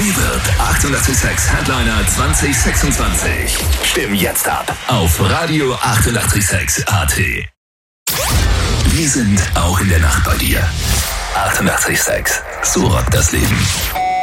Rework 886 Headliner 2026. Stimm jetzt ab auf Radio 886 AT. Wir sind auch in der Nacht bei dir. 886, so rockt das Leben.